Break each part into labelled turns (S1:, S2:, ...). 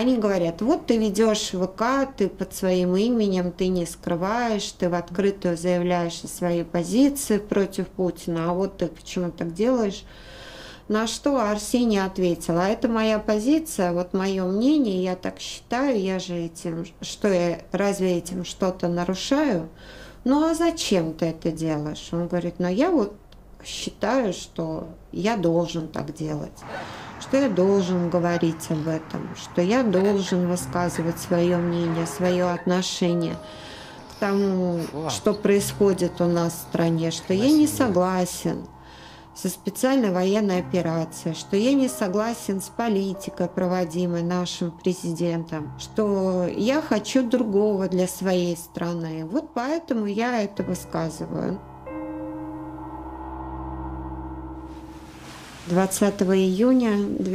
S1: Они говорят, вот ты ведешь ВК, ты под своим именем, ты не скрываешь, ты в открытую заявляешь о своей позиции против Путина, а вот ты почему так делаешь? На что Арсений ответил, а это моя позиция, вот мое мнение, я так считаю, я же этим, что я разве этим что-то нарушаю? Ну а зачем ты это делаешь? Он говорит, ну я вот считаю, что я должен так делать, что я должен говорить об этом, что я должен высказывать свое мнение, свое отношение к тому, что происходит у нас в стране, что я не согласен со специальной военной операцией, что я не согласен с политикой, проводимой нашим президентом, что я хочу другого для своей страны. Вот поэтому я это высказываю. 20 июня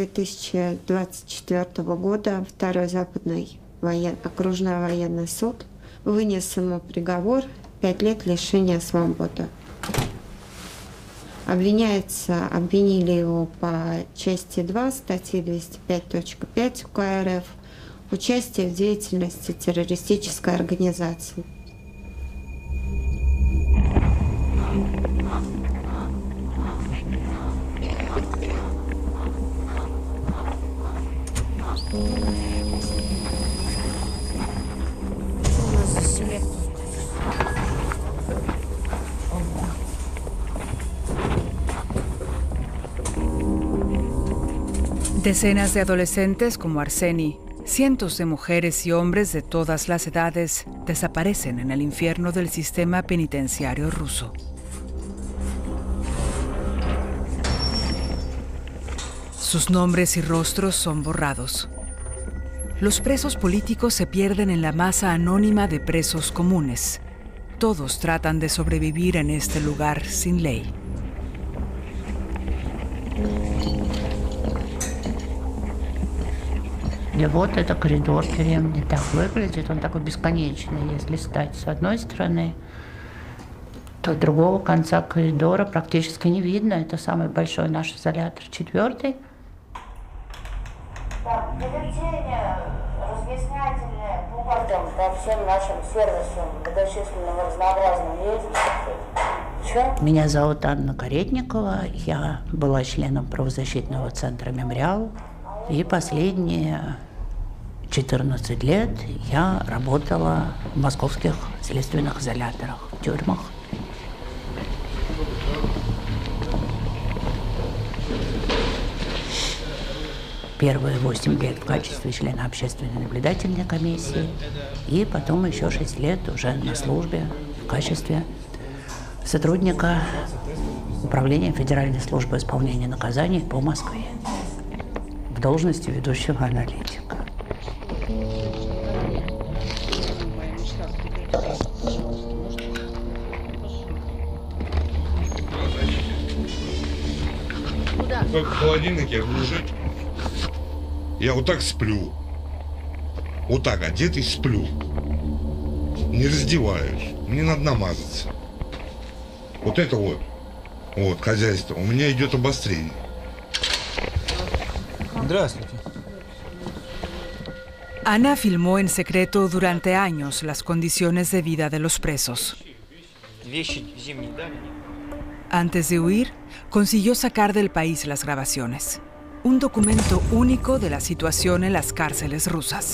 S1: 2024 года Второй Западный окружной военный суд вынес ему приговор 5 лет лишения свободы. Обвинили его по части 2 статьи 205.5 УК РФ «Участие в деятельности террористической организации».
S2: Decenas de adolescentes como Arseni, cientos de mujeres y hombres de todas las edades desaparecen en el infierno del sistema penitenciario ruso. Sus nombres y rostros son borrados. Los presos políticos se pierden en la masa anónima de presos comunes. Todos tratan de sobrevivir en este lugar sin ley.
S3: И вот это коридор тюремный так выглядит, он такой бесконечный. Если стать с одной стороны, то другого конца коридора практически не видно. Это самый большой наш изолятор, 4-й.
S4: Так, бюллетени разъяснятельные пунктам по всем нашим сервисам многочисленным разнообразным есть.
S3: Меня зовут Анна Каретникова, я была членом правозащитного центра «Мемориал», и последние 14 лет я работала в московских следственных изоляторах, в тюрьмах. Первые 8 лет в качестве члена общественной наблюдательной комиссии, и потом еще 6 лет уже на службе в качестве сотрудника Управления Федеральной службы исполнения наказаний по Москве в должности ведущего аналитика.
S5: Как в холодильнике лежит. Я вот так сплю. Вот так одетый сплю. Не раздеваюсь. Мне надо намазаться. Вот это вот хозяйство. У меня идет обострение.
S6: Здравствуйте.
S2: Ana filmó en secreto durante años las condiciones de vida de los presos. Antes de huir, consiguió sacar del país las grabaciones, un documento único de la situación en las cárceles rusas.